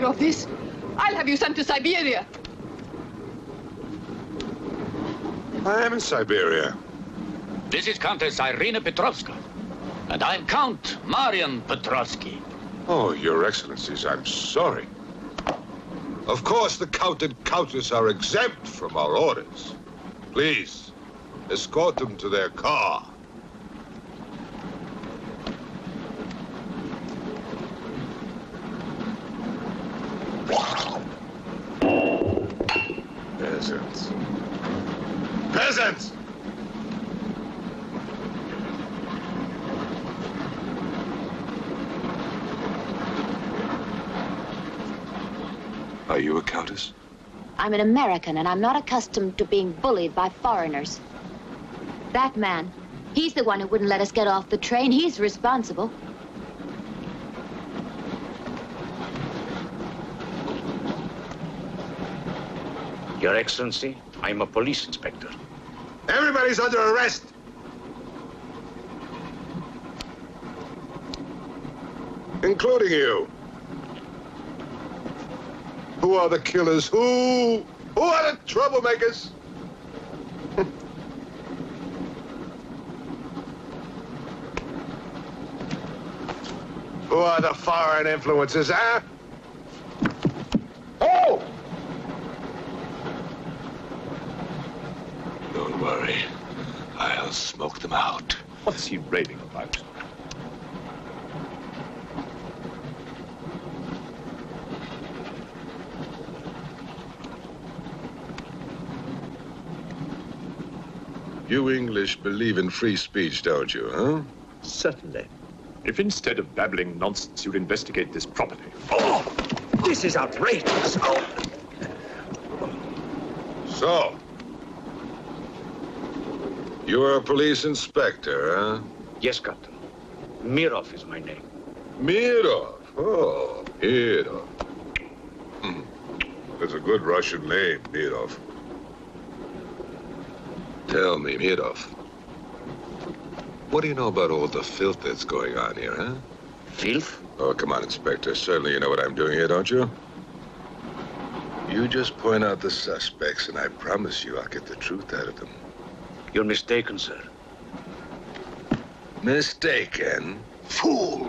of this, I'll have you sent to Siberia. I am in Siberia. This is Countess Irina Petrovska, and I'm Count Marian Petrovsky. Oh, Your Excellencies, I'm sorry. Of course, the Count and Countess are exempt from our orders. Please, escort them to their car. Peasants. Peasants! Are you a countess? I'm an American, and I'm not accustomed to being bullied by foreigners. That man, he's the one who wouldn't let us get off the train. He's responsible. Your Excellency, I'm a police inspector. Everybody's under arrest! Including you. Who are the killers? Who are the troublemakers? Who are the foreign influences, huh? Oh! Don't worry. I'll smoke them out. What's he raving about? You English believe in free speech, don't you, huh? Certainly. If instead of babbling nonsense, you'd investigate this properly. Oh, this is outrageous. Oh. So, you're a police inspector, huh? Yes, Captain. Mirov is my name. Mirov. Oh, Mirov. That's a good Russian name, Mirov. Tell me, Mirov, what do you know about all the filth that's going on here, huh? Filth? Oh, come on, Inspector. Certainly you know what I'm doing here, don't you? You just point out the suspects, and I promise you I'll get the truth out of them. You're mistaken, sir. Mistaken? Fool!